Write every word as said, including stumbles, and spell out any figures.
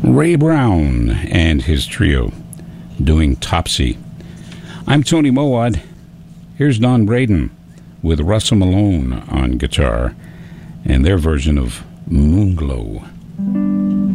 Ray Brown and his trio doing Topsy. I'm Tony Mowat. Here's Don Braden with Russell Malone on guitar and their version of Moonglow.